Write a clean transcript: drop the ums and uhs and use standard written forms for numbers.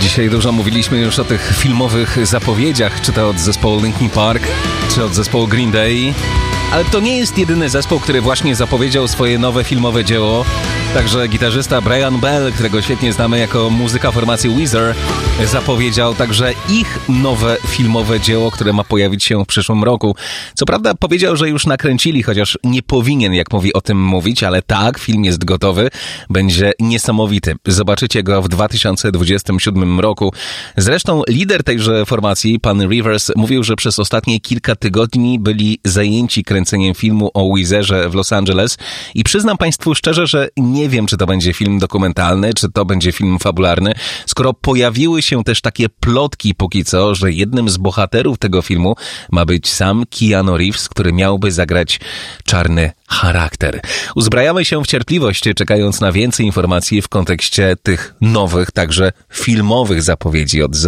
Dzisiaj dużo mówiliśmy już o tych filmowych zapowiedziach, czy to od zespołu Linkin Park, czy od zespołu Green Day. Ale to nie jest jedyny zespół, który właśnie zapowiedział swoje nowe filmowe dzieło. Także gitarzysta Brian Bell, którego świetnie znamy jako muzyka formacji Weezer, zapowiedział także ich nowe filmowe dzieło, które ma pojawić się w przyszłym roku. Co prawda powiedział, że już nakręcili, chociaż nie powinien, jak mówi, o tym mówić, ale tak, film jest gotowy, będzie niesamowity. Zobaczycie go w 2027 roku. Zresztą lider tejże formacji, pan Rivers, mówił, że przez ostatnie kilka tygodni byli zajęci kręceniem filmu o Weezerze w Los Angeles i przyznam państwu szczerze, że nie wiem, czy to będzie film dokumentalny, czy to będzie film fabularny, skoro pojawiły się też takie plotki póki co, że jednym z bohaterów tego filmu ma być sam Keanu Reeves, który miałby zagrać czarny charakter. Uzbrajamy się w cierpliwość, czekając na więcej informacji w kontekście tych nowych, także filmowych zapowiedzi od zespołu